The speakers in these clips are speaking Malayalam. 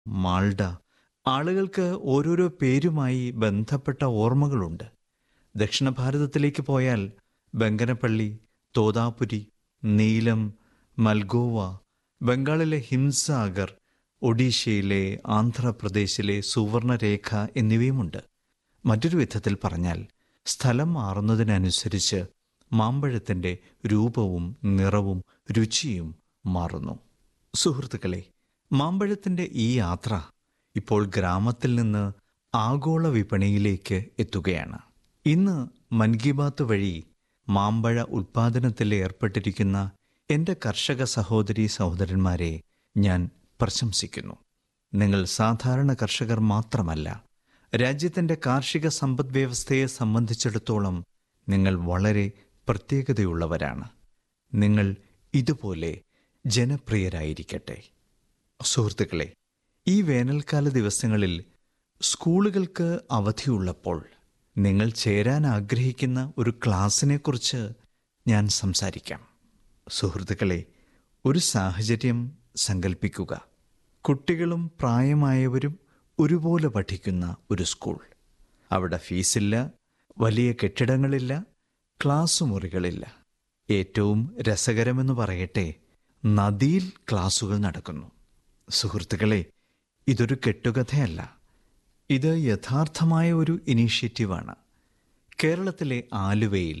മാൾഡ. ആളുകൾക്ക് ഓരോരോ പേരുമായി ബന്ധപ്പെട്ട ഓർമ്മകളുണ്ട്. ദക്ഷിണ ഭാരതത്തിലേക്ക് പോയാൽ ബങ്കനപ്പള്ളി, തോതാപുരി, നീലം, മൽഗോവ, ബംഗാളിലെ ഹിംസാഗർ, ഒഡീഷയിലെ, ആന്ധ്രാപ്രദേശിലെ സുവർണരേഖ എന്നിവയുമുണ്ട്. മറ്റൊരു വിധത്തിൽ പറഞ്ഞാൽ സ്ഥലം മാറുന്നതിനനുസരിച്ച് മാമ്പഴത്തിൻ്റെ രൂപവും നിറവും രുചിയും മാറുന്നു. സുഹൃത്തുക്കളെ, മാമ്പഴത്തിൻ്റെ ഈ യാത്ര ഇപ്പോൾ ഗ്രാമത്തിൽ നിന്ന് ആഗോള വിപണിയിലേക്ക് എത്തുകയാണ്. ഇന്ന് മൻ കി ബാത്ത് വഴി മാമ്പഴ ഉൽപ്പാദനത്തിൽ ഏർപ്പെട്ടിരിക്കുന്ന എൻ്റെ കർഷക സഹോദരീ സഹോദരന്മാരെ ഞാൻ പ്രശംസിക്കുന്നു. നിങ്ങൾ സാധാരണ കർഷകർ മാത്രമല്ല, രാജ്യത്തിൻ്റെ കാർഷിക സമ്പദ് വ്യവസ്ഥയെ സംബന്ധിച്ചിടത്തോളം നിങ്ങൾ വളരെ പ്രത്യേകതയുള്ളവരാണ്. നിങ്ങൾ ഇതുപോലെ ജനപ്രിയരായിരിക്കട്ടെ. സുഹൃത്തുക്കളെ, ഈ വേനൽക്കാല ദിവസങ്ങളിൽ സ്കൂളുകൾക്ക് അവധിയുള്ളപ്പോൾ നിങ്ങൾ ചേരാൻ ആഗ്രഹിക്കുന്ന ഒരു ക്ലാസ്സിനെക്കുറിച്ച് ഞാൻ സംസാരിക്കാം. സുഹൃത്തുക്കളെ, ഒരു സാഹചര്യം സങ്കല്പിക്കുക. കുട്ടികളും പ്രായമായവരും ഒരുപോലെ പഠിക്കുന്ന ഒരു സ്കൂൾ. അവിടെ ഫീസില്ല, വലിയ കെട്ടിടങ്ങളില്ല, ക്ലാസ് മുറികളില്ല. ഏറ്റവും രസകരമെന്ന് പറയട്ടെ, നദിയിൽ ക്ലാസുകൾ നടക്കുന്നു. സുഹൃത്തുക്കളെ, ഇതൊരു കെട്ടുകഥയല്ല, ഇത് യഥാർത്ഥമായ ഒരു ഇനീഷ്യേറ്റീവാണ്. കേരളത്തിലെ ആലുവയിൽ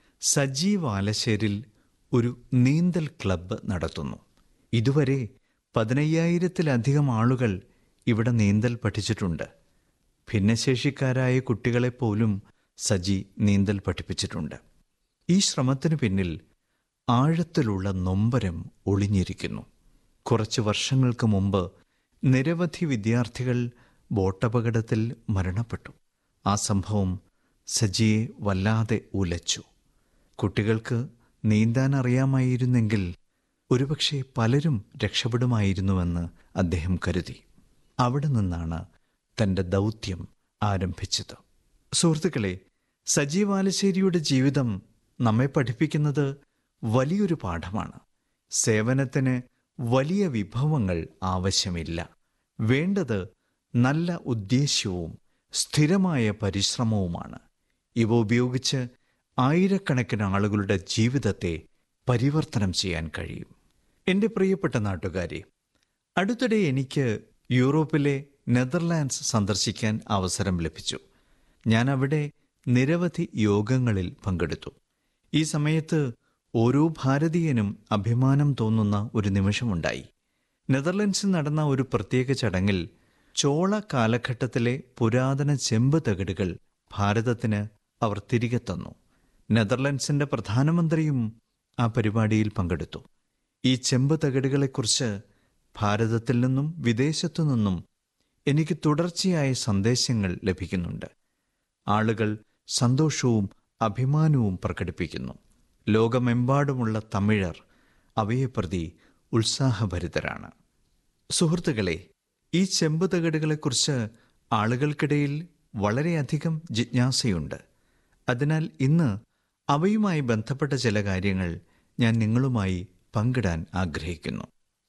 സജി വാലശ്ശേരിൽ ഒരു നീന്തൽ ക്ലബ്ബ് നടത്തുന്നു. ഇതുവരെ 15,000-ത്തിലധികം ആളുകൾ ഇവിടെ നീന്തൽ പഠിച്ചിട്ടുണ്ട്. ഭിന്നശേഷിക്കാരായ കുട്ടികളെപ്പോലും സജി നീന്തൽ പഠിപ്പിച്ചിട്ടുണ്ട്. ഈ ശ്രമത്തിനു പിന്നിൽ ആഴത്തിലുള്ള നൊമ്പരം ഒളിഞ്ഞിരിക്കുന്നു. കുറച്ച് വർഷങ്ങൾക്ക് മുമ്പ് നിരവധി വിദ്യാർത്ഥികൾ ബോട്ടപകടത്തിൽ മരണപ്പെട്ടു. ആ സംഭവം സജിയെ വല്ലാതെ ഉലച്ചു. കുട്ടികൾക്ക് നീന്താൻ അറിയാമായിരുന്നെങ്കിൽ ഒരുപക്ഷെ പലരും രക്ഷപ്പെടുമായിരുന്നുവെന്ന് അദ്ദേഹം കരുതി. അവിടെ നിന്നാണ് തൻ്റെ ദൗത്യം ആരംഭിച്ചത്. സുഹൃത്തുക്കളെ, സജി വാലശ്ശേരിയുടെ ജീവിതം നമ്മെ പഠിപ്പിക്കുന്നത് വലിയൊരു പാഠമാണ്. സേവനത്തിന് വലിയ വിഭവങ്ങൾ ആവശ്യമില്ല. വേണ്ടത് നല്ല ഉദ്ദേശ്യവും സ്ഥിരമായ പരിശ്രമവുമാണ്. ഇവ ഉപയോഗിച്ച് ആയിരക്കണക്കിന് ആളുകളുടെ ജീവിതത്തെ പരിവർത്തനം ചെയ്യാൻ കഴിയും. എൻ്റെ പ്രിയപ്പെട്ട നാട്ടുകാരെ, അടുത്തിടെ എനിക്ക് യൂറോപ്പിലെ നെതർലാൻഡ്സ് സന്ദർശിക്കാൻ അവസരം ലഭിച്ചു. ഞാൻ അവിടെ നിരവധി യോഗങ്ങളിൽ പങ്കെടുത്തു. ഈ സമയത്ത് ഓരോ ഭാരതീയനും അഭിമാനം തോന്നുന്ന ഒരു നിമിഷമുണ്ടായി. നെതർലൻഡ്സിൽ നടന്ന ഒരു പ്രത്യേക ചടങ്ങിൽ ചോള കാലഘട്ടത്തിലെ പുരാതന ചെമ്പ് തകിടുകൾ ഭാരതത്തിന് അവർ തിരികെ തന്നു. നെതർലൻഡ്സിൻ്റെ പ്രധാനമന്ത്രിയും ആ പരിപാടിയിൽ പങ്കെടുത്തു. ഈ ചെമ്പ് തകിടുകളെക്കുറിച്ച് ഭാരതത്തിൽ നിന്നും വിദേശത്തു നിന്നും എനിക്ക് തുടർച്ചയായ സന്ദേശങ്ങൾ ലഭിക്കുന്നുണ്ട്. ആളുകൾ സന്തോഷവും അഭിമാനവും പ്രകടിപ്പിക്കുന്നു. ലോകമെമ്പാടുമുള്ള തമിഴർ അവയെപ്രതി ഉത്സാഹഭരിതരാണ്. സുഹൃത്തുക്കളെ, ഈ ചെമ്പ് തകിടുകളെക്കുറിച്ച് ആളുകൾക്കിടയിൽ വളരെയധികം ജിജ്ഞാസയുണ്ട്. അതിനാൽ ഇന്ന് അവയുമായി ബന്ധപ്പെട്ട ചില കാര്യങ്ങൾ ഞാൻ നിങ്ങളുമായി പങ്കിടാൻ ആഗ്രഹിക്കുന്നു.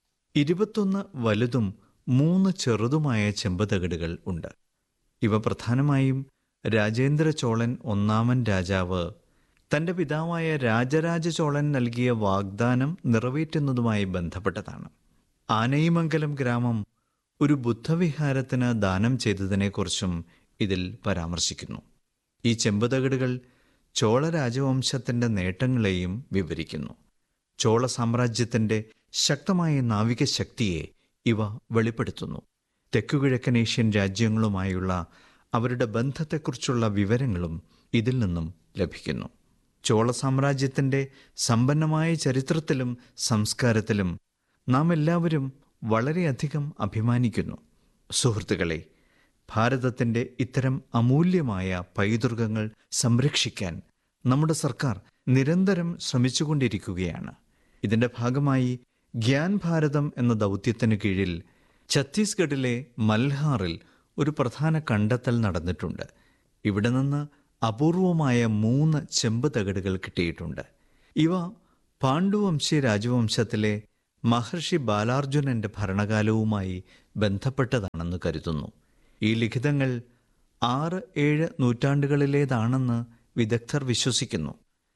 21 വലുതും 3 ചെറുതുമായ ചെമ്പ് തകിടുകൾ ഉണ്ട്. ഇവ പ്രധാനമായും രാജേന്ദ്ര ചോളൻ ഒന്നാമൻ രാജാവ് തൻ്റെ പിതാവായ രാജരാജ ചോളൻ നൽകിയ വാഗ്ദാനം നിറവേറ്റുന്നതുമായി ബന്ധപ്പെട്ടതാണ്. ആനയിമംഗലം ഗ്രാമം ഒരു ബുദ്ധവിഹാരത്തിന് ദാനം ചെയ്തതിനെക്കുറിച്ചും ഇതിൽ പരാമർശിക്കുന്നു. ഈ ചെമ്പ് തകിടുകൾ ചോള രാജവംശത്തിൻ്റെ നേട്ടങ്ങളെയും വിവരിക്കുന്നു. ചോള സാമ്രാജ്യത്തിൻ്റെ ശക്തമായ നാവിക ശക്തിയെ ഇവ വെളിപ്പെടുത്തുന്നു. തെക്കുകിഴക്കൻ ഏഷ്യൻ രാജ്യങ്ങളുമായുള്ള അവരുടെ ബന്ധത്തെക്കുറിച്ചുള്ള വിവരങ്ങളും ഇതിൽ നിന്നും ലഭിക്കുന്നു. ചോള സാമ്രാജ്യത്തിൻ്റെ സമ്പന്നമായ ചരിത്രത്തിലും സംസ്കാരത്തിലും നാം എല്ലാവരും വളരെയധികം അഭിമാനിക്കുന്നു. സുഹൃത്തുക്കളെ, ഭാരതത്തിൻ്റെ ഇത്തരം അമൂല്യമായ പൈതൃകങ്ങൾ സംരക്ഷിക്കാൻ നമ്മുടെ സർക്കാർ നിരന്തരം ശ്രമിച്ചുകൊണ്ടിരിക്കുകയാണ്. ഇതിൻ്റെ ഭാഗമായി ഗ്യാൻ ഭാരതം എന്ന ദൗത്യത്തിന് കീഴിൽ ഛത്തീസ്ഗഡിലെ മൽഹാറിൽ ഒരു പ്രധാന കണ്ടെത്തൽ നടന്നിട്ടുണ്ട്. ഇവിടെ നിന്ന് അപൂർവമായ 3 ചെമ്പ് തകിടുകൾ കിട്ടിയിട്ടുണ്ട്. ഇവ പാണ്ഡുവംശി രാജവംശത്തിലെ മഹർഷി ബാലാർജുനന്റെ ഭരണകാലവുമായി ബന്ധപ്പെട്ടതാണെന്ന് കരുതുന്നു. ഈ ലിഖിതങ്ങൾ 6-7 നൂറ്റാണ്ടുകളിലേതാണെന്ന് വിദഗ്ധർ വിശ്വസിക്കുന്നു.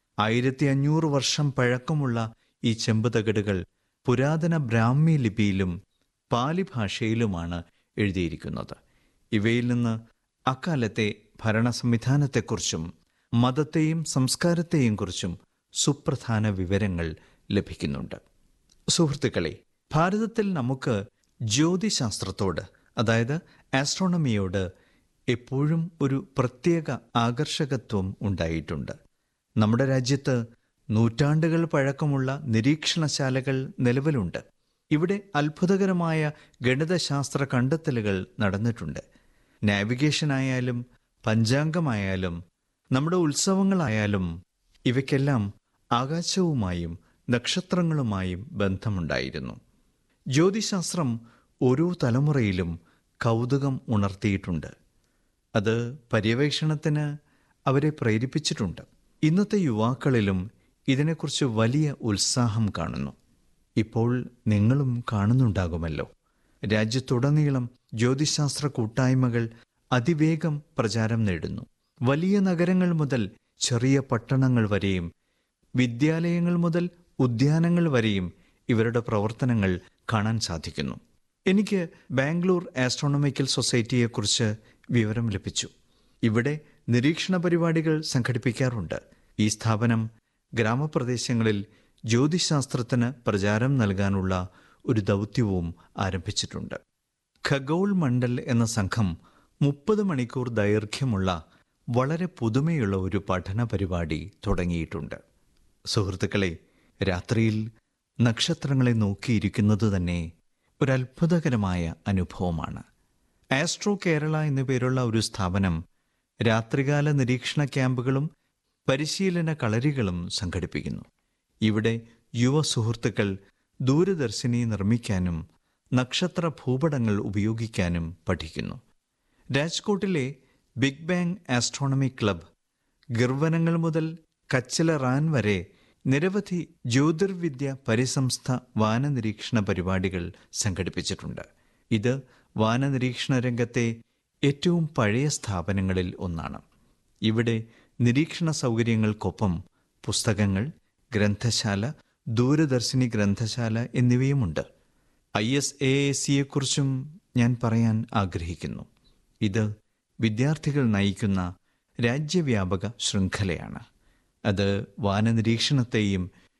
1500 വർഷം പഴക്കമുള്ള ഈ ചെമ്പുതകിടുകൾ പുരാതന ബ്രാഹ്മി ലിപിയിലും പാലി ഭാഷയിലുമാണ് എഴുതിയിരിക്കുന്നത്. ഇവയിൽ നിന്ന് അക്കാലത്തെ ഭരണ സംവിധാനത്തെക്കുറിച്ചും മതത്തെയും സംസ്കാരത്തെയും കുറിച്ചും സുപ്രധാന വിവരങ്ങൾ ലഭിക്കുന്നുണ്ട്. സുഹൃത്തുക്കളെ, ഭാരതത്തിൽ നമുക്ക് ജ്യോതിശാസ്ത്രത്തോട്, അതായത് ആസ്ട്രോണമിയോട് എപ്പോഴും ഒരു പ്രത്യേക ആകർഷകത്വം ഉണ്ടായിട്ടുണ്ട്. നമ്മുടെ രാജ്യത്ത് നൂറ്റാണ്ടുകൾ പഴക്കമുള്ള നിരീക്ഷണശാലകൾ നിലവിലുണ്ട്. ഇവിടെ അത്ഭുതകരമായ ഗണിതശാസ്ത്ര കണ്ടെത്തലുകൾ നടന്നിട്ടുണ്ട്. നാവിഗേഷനായാലും പഞ്ചാംഗമായാലും നമ്മുടെ ഉത്സവങ്ങളായാലും ഇവയ്ക്കെല്ലാം ആകാശവുമായും നക്ഷത്രങ്ങളുമായും ബന്ധമുണ്ടായിരുന്നു. ജ്യോതിശാസ്ത്രം ഓരോ തലമുറയിലും കൗതുകം ഉണർത്തിയിട്ടുണ്ട്. അത് പര്യവേക്ഷണത്തിന് അവരെ പ്രേരിപ്പിച്ചിട്ടുണ്ട്. ഇന്നത്തെ യുവാക്കളിലും ഇതിനെക്കുറിച്ച് വലിയ ഉത്സാഹം കാണുന്നു. ഇപ്പോൾ നിങ്ങളും കാണുന്നുണ്ടാകുമല്ലോ. രാജ്യത്തുടനീളം ജ്യോതിശാസ്ത്ര കൂട്ടായ്മകൾ അതിവേഗം പ്രചാരം നേടുന്നു. വലിയ നഗരങ്ങൾ മുതൽ ചെറിയ പട്ടണങ്ങൾ വരെയും വിദ്യാലയങ്ങൾ മുതൽ ഉദ്യാനങ്ങൾ വരെയും ഇവരുടെ പ്രവർത്തനങ്ങൾ കാണാൻ സാധിക്കുന്നു. എനിക്ക് ബാംഗ്ലൂർ ആസ്ട്രോണമിക്കൽ സൊസൈറ്റിയെക്കുറിച്ച് വിവരം ലഭിച്ചു. ഇവിടെ നിരീക്ഷണ പരിപാടികൾ സംഘടിപ്പിക്കാറുണ്ട്. ഈ സ്ഥാപനം ഗ്രാമപ്രദേശങ്ങളിൽ ജ്യോതിശാസ്ത്രത്തിന് പ്രചാരം നൽകാനുള്ള ഒരു ദൗത്യവും ആരംഭിച്ചിട്ടുണ്ട്. ഖഗോൾ മണ്ഡൽ എന്ന സംഘം 30 മണിക്കൂർ ദൈർഘ്യമുള്ള വളരെ പുതുമയുള്ള ഒരു പഠന പരിപാടി തുടങ്ങിയിട്ടുണ്ട്. സുഹൃത്തുക്കളെ, രാത്രിയിൽ നക്ഷത്രങ്ങളെ നോക്കിയിരിക്കുന്നത് തന്നെ ഒരത്ഭുതകരമായ അനുഭവമാണ്. ആസ്ട്രോ കേരള എന്നു പേരുള്ള ഒരു സ്ഥാപനം രാത്രികാല നിരീക്ഷണ ക്യാമ്പുകളും പരിശീലന കളരികളും സംഘടിപ്പിക്കുന്നു. ഇവിടെ യുവ സുഹൃത്തുക്കൾ ദൂരദർശിനി നിർമ്മിക്കാനും നക്ഷത്ര ഭൂപടങ്ങൾ ഉപയോഗിക്കാനും പഠിക്കുന്നു. രാജ്കോട്ടിലെ ബിഗ് ബാങ് ആസ്ട്രോണമി ക്ലബ് ഗിർവനങ്ങൾ മുതൽ കച്ചില റാൻ വരെ നിരവധി ജ്യോതിർവിദ്യ പരിസംസ്ഥ വാനനിരീക്ഷണ പരിപാടികൾ സംഘടിപ്പിച്ചിട്ടുണ്ട്. ഇത് വാനനിരീക്ഷണ രംഗത്തെ ഏറ്റവും പഴയ സ്ഥാപനങ്ങളിൽ ഒന്നാണ്. ഇവിടെ നിരീക്ഷണ സൗകര്യങ്ങൾക്കൊപ്പം പുസ്തകങ്ങൾ, ഗ്രന്ഥശാല, ദൂരദർശിനി ഗ്രന്ഥശാല എന്നിവയുമുണ്ട്. ISAACയെക്കുറിച്ചും ഞാൻ പറയാൻ ആഗ്രഹിക്കുന്നു. ഇത് വിദ്യാർത്ഥികൾ നയിക്കുന്ന രാജ്യവ്യാപക ശൃംഖലയാണ്. അത് വാനനിരീക്ഷണത്തെയും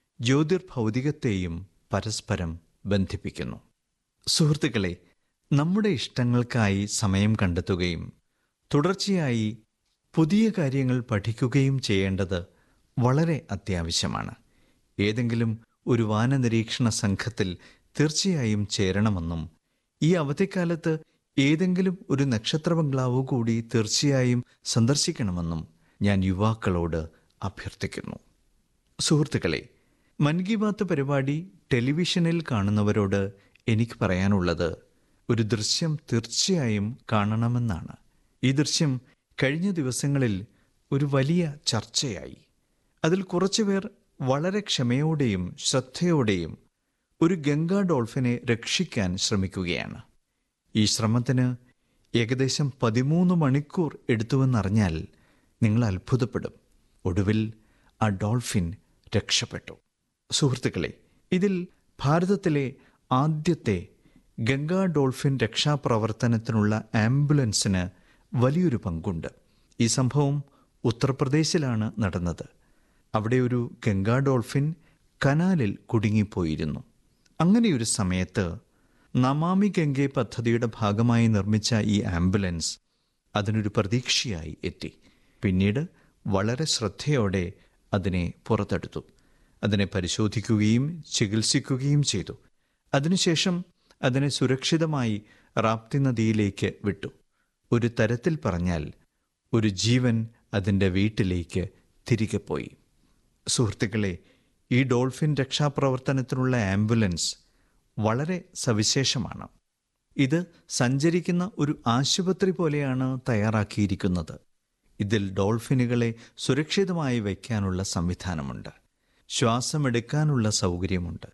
ജ്യോതിർഭൗതികത്തെയും പരസ്പരം ബന്ധിപ്പിക്കുന്നു. സുഹൃത്തുക്കളെ, നമ്മുടെ ഇഷ്ടങ്ങൾക്കായി സമയം കണ്ടെത്തുകയും തുടർച്ചയായി പുതിയ കാര്യങ്ങൾ പഠിക്കുകയും ചെയ്യേണ്ടത് വളരെ അത്യാവശ്യമാണ്. ഏതെങ്കിലും ഒരു വാനനിരീക്ഷണ സംഘത്തിൽ തീർച്ചയായും ചേരണമെന്നും ഈ അവധിക്കാലത്ത് ഏതെങ്കിലും ഒരു നക്ഷത്ര ബംഗ്ലാവ് കൂടി തീർച്ചയായും സന്ദർശിക്കണമെന്നും ഞാൻ യുവാക്കളോട് അഭ്യർത്ഥിക്കുന്നു. സുഹൃത്തുക്കളെ, മൻ കി ബാത്ത് പരിപാടി ടെലിവിഷനിൽ കാണുന്നവരോട് എനിക്ക് പറയാനുള്ളത് ഒരു ദൃശ്യം തീർച്ചയായും കാണണമെന്നാണ്. ഈ ദൃശ്യം കഴിഞ്ഞ ദിവസങ്ങളിൽ ഒരു വലിയ ചർച്ചയായി. അതിൽ കുറച്ചുപേർ വളരെ ക്ഷമയോടെയും ശ്രദ്ധയോടെയും ഒരു ഗംഗാ ഡോൾഫിനെ രക്ഷിക്കാൻ ശ്രമിക്കുകയാണ്. ഈ ശ്രമത്തിന് ഏകദേശം 13 മണിക്കൂർ എടുത്തുവെന്നറിഞ്ഞാൽ നിങ്ങൾ അത്ഭുതപ്പെടും. ഒടുവിൽ ആ ഡോൾഫിൻ രക്ഷപ്പെട്ടു. സുഹൃത്തുക്കളെ, ഇതിൽ ഭാരതത്തിലെ ആദ്യത്തെ ഗംഗാ ഡോൾഫിൻ രക്ഷാപ്രവർത്തനത്തിനുള്ള ആംബുലൻസിന് വലിയൊരു പങ്കുണ്ട്. ഈ സംഭവം ഉത്തർപ്രദേശിലാണ് നടന്നത്. അവിടെ ഒരു ഗംഗാ ഡോൾഫിൻ കനാലിൽ കുടുങ്ങിപ്പോയിരുന്നു. അങ്ങനെയൊരു സമയത്ത് നമാമി ഗംഗെ പദ്ധതിയുടെ ഭാഗമായി നിർമ്മിച്ച ഈ ആംബുലൻസ് അതിനൊരു പ്രതീക്ഷയായി എത്തി. പിന്നീട് വളരെ ശ്രദ്ധയോടെ അതിനെ പുറത്തെടുത്തു. അതിനെ പരിശോധിക്കുകയും ചികിത്സിക്കുകയും ചെയ്തു. അതിനുശേഷം അതിനെ സുരക്ഷിതമായി റാപ്തി നദിയിലേക്ക് വിട്ടു. ഒരു തരത്തിൽ പറഞ്ഞാൽ ഒരു ജീവൻ അതിൻ്റെ വീട്ടിലേക്ക് തിരികെ പോയി. സുഹൃത്തുക്കളെ, ഈ ഡോൾഫിൻ രക്ഷാപ്രവർത്തനത്തിനുള്ള ആംബുലൻസ് വളരെ സവിശേഷമാണ്. ഇത് സഞ്ചരിക്കുന്ന ഒരു ആശുപത്രി പോലെയാണ് തയ്യാറാക്കിയിരിക്കുന്നത്. ഇതിൽ ഡോൾഫിനുകളെ സുരക്ഷിതമായി വയ്ക്കാനുള്ള സംവിധാനമുണ്ട്. ശ്വാസമെടുക്കാനുള്ള സൗകര്യമുണ്ട്.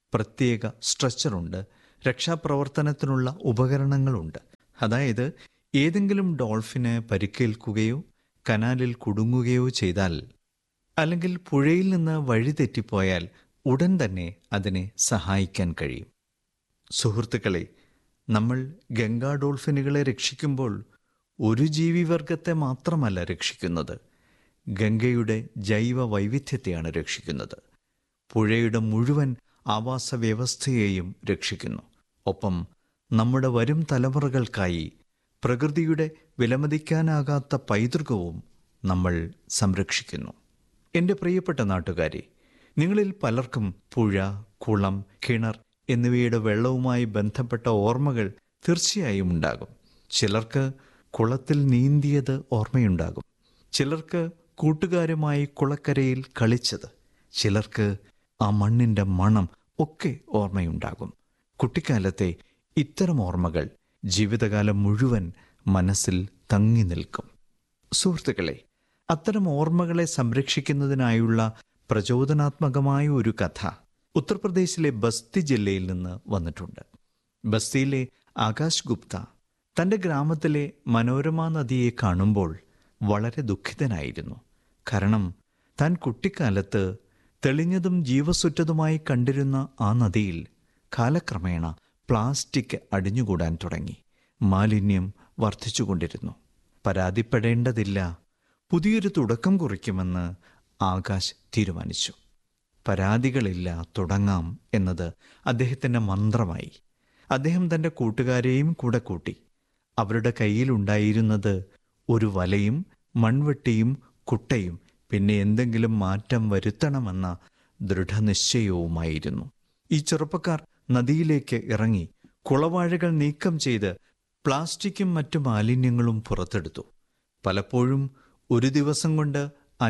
പ്രത്യേക സ്ട്രെച്ചറുണ്ട്, രക്ഷാപ്രവർത്തനത്തിനുള്ള ഉപകരണങ്ങളുണ്ട്. അതായത് ഏതെങ്കിലും ഡോൾഫിന് പരിക്കേൽക്കുകയോ കനാലിൽ കുടുങ്ങുകയോ ചെയ്താൽ, അല്ലെങ്കിൽ പുഴയിൽ നിന്ന് വഴിതെറ്റിപ്പോയാൽ ഉടൻ തന്നെ അതിനെ സഹായിക്കാൻ കഴിയും. സുഹൃത്തുക്കളെ, നമ്മൾ ഗംഗാ ഡോൾഫിനുകളെ രക്ഷിക്കുമ്പോൾ ഒരു ജീവിവർഗത്തെ മാത്രമല്ല രക്ഷിക്കുന്നത്, ഗംഗയുടെ ജൈവ വൈവിധ്യത്തെയാണ് രക്ഷിക്കുന്നത്. പുഴയുടെ മുഴുവൻ ആവാസ വ്യവസ്ഥയെയും രക്ഷിക്കുന്നു. ഒപ്പം നമ്മുടെ വരും തലമുറകൾക്കായി പ്രകൃതിയുടെ വിലമതിക്കാനാകാത്ത പൈതൃകവും നമ്മൾ സംരക്ഷിക്കുന്നു. എൻ്റെ പ്രിയപ്പെട്ട നാട്ടുകാരെ, നിങ്ങളിൽ പലർക്കും പുഴ, കുളം, കിണർ എന്നിവയുടെ വെള്ളവുമായി ബന്ധപ്പെട്ട ഓർമ്മകൾ തീർച്ചയായും ഉണ്ടാകും. ചിലർക്ക് കുളത്തിൽ നീന്തിയത് ഓർമ്മയുണ്ടാകും, ചിലർക്ക് കൂട്ടുകാരുമായി കുളക്കരയിൽ കളിച്ചത്, ചിലർക്ക് ആ മണ്ണിൻ്റെ മണം ഒക്കെ ഓർമ്മയുണ്ടാകും. കുട്ടിക്കാലത്തെ ഇത്തരം ഓർമ്മകൾ ജീവിതകാലം മുഴുവൻ മനസ്സിൽ തങ്ങി നിൽക്കും. സുഹൃത്തുക്കളെ, അത്തരം ഓർമ്മകളെ സംരക്ഷിക്കുന്നതിനായുള്ള പ്രചോദനാത്മകമായ ഒരു കഥ ഉത്തർപ്രദേശിലെ ബസ്തി ജില്ലയിൽ നിന്ന് വന്നിട്ടുണ്ട്. ബസ്തിയിലെ ആകാശ് ഗുപ്ത തൻ്റെ ഗ്രാമത്തിലെ മനോരമ നദിയെ കാണുമ്പോൾ വളരെ ദുഃഖിതനായിരുന്നു. കാരണം താൻ കുട്ടിക്കാലത്ത് തെളിഞ്ഞതും ജീവസുറ്റതുമായി കണ്ടിരുന്ന ആ നദിയിൽ കാലക്രമേണ പ്ലാസ്റ്റിക് അടിഞ്ഞുകൂടാൻ തുടങ്ങി. മാലിന്യം വർദ്ധിച്ചുകൊണ്ടിരുന്നു. പരാതിപ്പെടേണ്ടതില്ല, പുതിയൊരു തുടക്കം കുറിക്കുമെന്ന് ആകാശ് തീരുമാനിച്ചു. പരാതികളില്ല, തുടങ്ങാം എന്നത് അദ്ദേഹത്തിൻ്റെ മന്ത്രമായി. അദ്ദേഹം തൻ്റെ കൂട്ടുകാരെയും കൂടെ കൂട്ടി. അവരുടെ കയ്യിലുണ്ടായിരുന്നത് ഒരു വലയും മൺവെട്ടിയും കുട്ടയും പിന്നെ എന്തെങ്കിലും മാറ്റം വരുത്തണമെന്ന ദൃഢനിശ്ചയവുമായിരുന്നു. ഈ ചെറുപ്പക്കാർ നദിയിലേക്ക് ഇറങ്ങി കുളവാഴകൾ നീക്കം ചെയ്ത് പ്ലാസ്റ്റിക്കും മറ്റു മാലിന്യങ്ങളും പുറത്തെടുത്തു. പലപ്പോഴും ഒരു ദിവസം കൊണ്ട്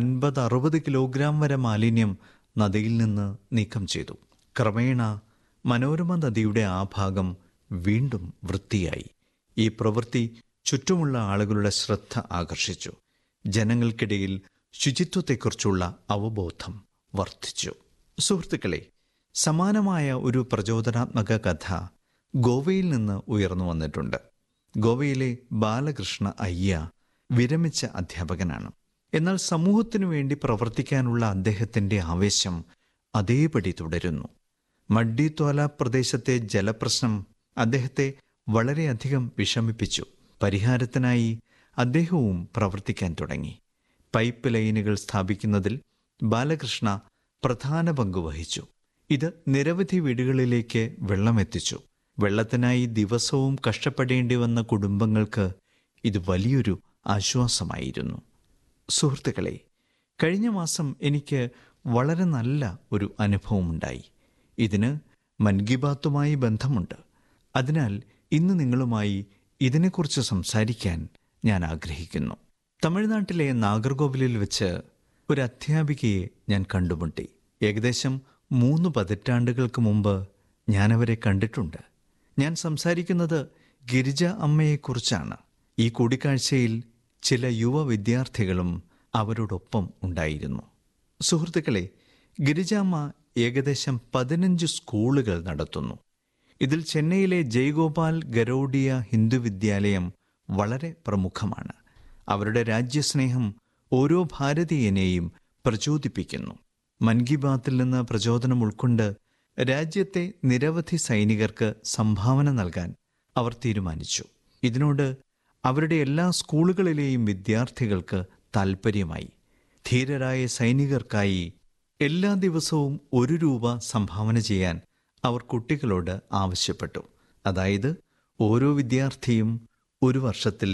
50-60 കിലോഗ്രാം വരെ മാലിന്യം നദിയിൽ നിന്ന് നീക്കം ചെയ്തു. ക്രമേണ മനോരമ നദിയുടെ ആ ഭാഗം വീണ്ടും വൃത്തിയായി. ഈ പ്രവൃത്തി ചുറ്റുമുള്ള ആളുകളുടെ ശ്രദ്ധ ആകർഷിച്ചു. ജനങ്ങൾക്കിടയിൽ ശുചിത്വത്തെക്കുറിച്ചുള്ള അവബോധം വർദ്ധിച്ചു. സുഹൃത്തുക്കളെ, സമാനമായ ഒരു പ്രചോദനാത്മക കഥ ഗോവയിൽ നിന്ന് ഉയർന്നു വന്നിട്ടുണ്ട്. ഗോവയിലെ ബാലകൃഷ്ണ അയ്യ വിരമിച്ച അധ്യാപകനാണ്. എന്നാൽ സമൂഹത്തിനു വേണ്ടി പ്രവർത്തിക്കാനുള്ള അദ്ദേഹത്തിൻ്റെ ആവേശം അതേപടി തുടരുന്നു. മഡ്ഡിത്തോല പ്രദേശത്തെ ജലപ്രശ്നം അദ്ദേഹത്തെ വളരെയധികം വിഷമിപ്പിച്ചു. പരിഹാരത്തിനായി അദ്ദേഹവും പ്രവർത്തിക്കാൻ തുടങ്ങി. പൈപ്പ് ലൈനുകൾ സ്ഥാപിക്കുന്നതിൽ ബാലകൃഷ്ണ പ്രധാന പങ്ക് വഹിച്ചു. ഇത് നിരവധി വീടുകളിലേക്ക് വെള്ളമെത്തിച്ചു. വെള്ളത്തിനായി ദിവസവും കഷ്ടപ്പെടേണ്ടി വന്ന കുടുംബങ്ങൾക്ക് ഇത് വലിയൊരു ആശ്വാസമായിരുന്നു. സുഹൃത്തുക്കളെ, കഴിഞ്ഞ മാസം എനിക്ക് വളരെ നല്ല ഒരു അനുഭവമുണ്ടായി. ഇതിന് മൻ കി ബാത്തുമായി ബന്ധമുണ്ട്. അതിനാൽ ഇന്ന് നിങ്ങളുമായി ഇതിനെക്കുറിച്ച് സംസാരിക്കാൻ ഞാൻ ആഗ്രഹിക്കുന്നു. തമിഴ്നാട്ടിലെ നാഗർകോവിലിൽ വെച്ച് ഒരു അധ്യാപികയെ ഞാൻ കണ്ടുമുട്ടി. ഏകദേശം 3 പതിറ്റാണ്ടുകൾക്ക് മുമ്പ് ഞാനവരെ കണ്ടിട്ടുണ്ട്. ഞാൻ സംസാരിക്കുന്നത് ഗിരിജ അമ്മയെക്കുറിച്ചാണ്. ഈ കൂടിക്കാഴ്ചയിൽ ചില യുവ വിദ്യാർത്ഥികളും അവരോടൊപ്പം ഉണ്ടായിരുന്നു. സുഹൃത്തുക്കളെ, ഗിരിജാമ്മ ഏകദേശം 15 സ്കൂളുകൾ നടത്തുന്നു. ഇതിൽ ചെന്നൈയിലെ ജയ്ഗോപാൽ ഗരോഡിയ ഹിന്ദു വിദ്യാലയം വളരെ പ്രമുഖമാണ്. അവരുടെ രാജ്യസ്നേഹം ഓരോ ഭാരതീയനെയും പ്രചോദിപ്പിക്കുന്നു. മൻ കി ബാത്തിൽ നിന്ന് പ്രചോദനം ഉൾക്കൊണ്ട് രാജ്യത്തെ നിരവധി സൈനികർക്ക് സംഭാവന നൽകാൻ അവർ തീരുമാനിച്ചു. ഇതിനോട് അവരുടെ എല്ലാ സ്കൂളുകളിലെയും വിദ്യാർത്ഥികൾക്ക് താൽപ്പര്യമായി. ധീരരായ സൈനികർക്കായി എല്ലാ ദിവസവും 1 രൂപ സംഭാവന ചെയ്യാൻ അവർ കുട്ടികളോട് ആവശ്യപ്പെട്ടു. അതായത് ഓരോ വിദ്യാർത്ഥിയും ഒരു വർഷത്തിൽ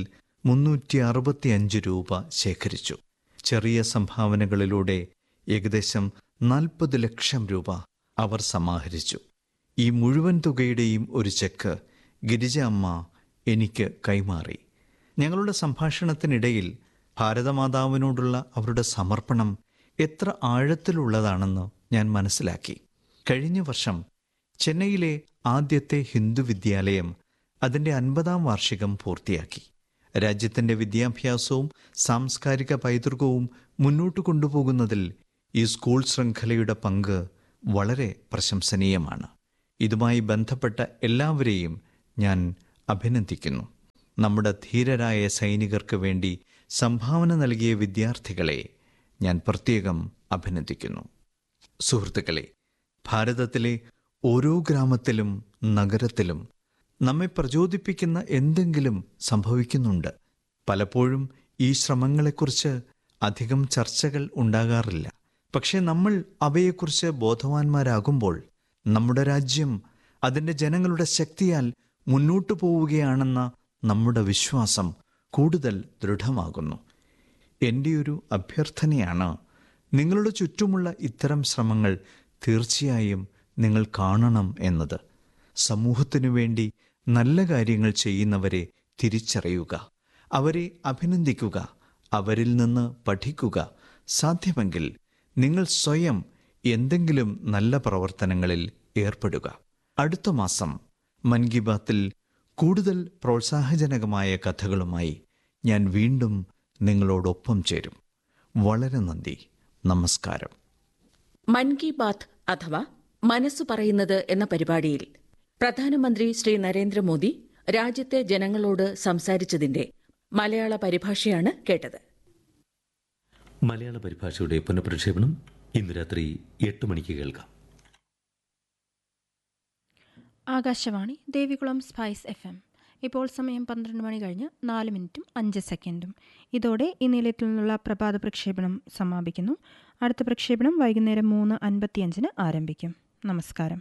365 രൂപ ശേഖരിച്ചു. ചെറിയ സംഭാവനകളിലൂടെ ഏകദേശം 40 ലക്ഷം രൂപ അവർ സമാഹരിച്ചു. ഈ മുഴുവൻ തുകയുടെയും ഒരു ചെക്ക് ഗിരിജ അമ്മ എനിക്ക് കൈമാറി. ഞങ്ങളുടെ സംഭാഷണത്തിനിടയിൽ ഭാരതമാതാവിനോടുള്ള അവരുടെ സമർപ്പണം എത്ര ആഴത്തിലുള്ളതാണെന്ന് ഞാൻ മനസ്സിലാക്കി. കഴിഞ്ഞ വർഷം ചെന്നൈയിലെ ആദ്യത്തെ ഹിന്ദു വിദ്യാലയം അതിൻ്റെ 50-ാം വാർഷികം പൂർത്തിയാക്കി. രാജ്യത്തിൻ്റെ വിദ്യാഭ്യാസവും സാംസ്കാരിക പൈതൃകവും മുന്നോട്ട് കൊണ്ടുപോകുന്നതിൽ ഈ സ്കൂൾ ശൃംഖലയുടെ പങ്ക് വളരെ പ്രശംസനീയമാണ്. ഇതുമായി ബന്ധപ്പെട്ട എല്ലാവരെയും ഞാൻ അഭിനന്ദിക്കുന്നു. നമ്മുടെ ധീരരായ സൈനികർക്ക് വേണ്ടി സംഭാവന നൽകിയ വിദ്യാർത്ഥികളെ ഞാൻ പ്രത്യേകം അഭിനന്ദിക്കുന്നു. സുഹൃത്തുക്കളെ, ഭാരതത്തിലെ ഓരോ ഗ്രാമത്തിലും നഗരത്തിലും നമ്മെ പ്രചോദിപ്പിക്കുന്ന എന്തെങ്കിലും സംഭവിക്കുന്നുണ്ട്. പലപ്പോഴും ഈ ശ്രമങ്ങളെക്കുറിച്ച് അധികം ചർച്ചകൾ ഉണ്ടാകാറില്ല. പക്ഷേ നമ്മൾ അവയെക്കുറിച്ച് ബോധവാന്മാരാകുമ്പോൾ നമ്മുടെ രാജ്യം അതിൻ്റെ ജനങ്ങളുടെ ശക്തിയാൽ മുന്നോട്ടു പോവുകയാണെന്ന നമ്മുടെ വിശ്വാസം കൂടുതൽ ദൃഢമാകുന്നു. എൻ്റെ ഒരു അഭ്യർത്ഥനയാണ്, നിങ്ങളുടെ ചുറ്റുമുള്ള ഇത്തരം ശ്രമങ്ങൾ തീർച്ചയായും നിങ്ങൾ കാണണം എന്നത്. സമൂഹത്തിനു വേണ്ടി നല്ല കാര്യങ്ങൾ ചെയ്യുന്നവരെ തിരിച്ചറിയുക, അവരെ അഭിനന്ദിക്കുക, അവരിൽ നിന്ന് പഠിക്കുക. സാധ്യമെങ്കിൽ നിങ്ങൾ സ്വയം എന്തെങ്കിലും നല്ല പ്രവർത്തനങ്ങളിൽ ഏർപ്പെടുക. അടുത്ത മാസം മൻ കി ബാത്തിൽ കൂടുതൽ പ്രോത്സാഹജനകമായ കഥകളുമായി ഞാൻ വീണ്ടും നിങ്ങളോടൊപ്പം ചേരും. വളരെ നന്ദി. നമസ്കാരം. മൻ കി ബാത്ത് അഥവാ മനസ്സു പറയുന്നത് എന്ന പരിപാടിയിൽ പ്രധാനമന്ത്രി ശ്രീ നരേന്ദ്രമോദി രാജ്യത്തെ ജനങ്ങളോട് സംസാരിച്ചതിന്റെ മലയാള പരിഭാഷയാണ് കേട്ടത്. മലയാള പരിഭാഷയുടെ പുനഃപ്രക്ഷേപണം ഇന്ന് രാത്രി 8 മണിക്ക് കേൾക്കാം. Akashvani Devikulam spice FM. ഇപ്പോൾ സമയം 12 മണി കഴിഞ്ഞ് 4 മിനിറ്റും 5 സെക്കൻഡും. ഇതോടെ ഈ നിലയത്തിൽ നിന്നുള്ള പ്രഭാത പ്രക്ഷേപണം സമാപിക്കുന്നു. അടുത്ത പ്രക്ഷേപണം വൈകുന്നേരം 3:55 ആരംഭിക്കും. നമസ്കാരം.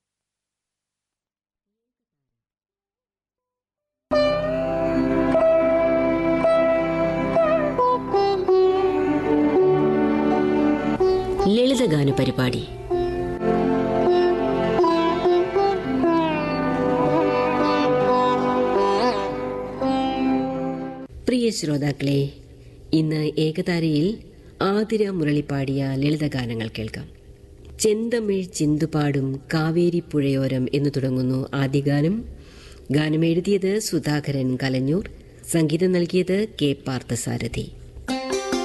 ലളിതഗാന പരിപാടി. പ്രിയ ശ്രോതാക്കളെ, ഇന്ന് ഏകതാരയിൽ ആതിര മുരളി പാടിയ ലളിതഗാനങ്ങൾ കേൾക്കാം. ചെന്തമിഴ് ചിന്തുപാടും കാവേരി പുഴയോരം എന്നു തുടങ്ങുന്നു ആദ്യ ഗാനം. ഗാനം എഴുതിയത് സുധാകരൻ കലഞ്ഞൂർ, സംഗീതം നൽകിയത് കെ പാർത്ഥസാരഥി.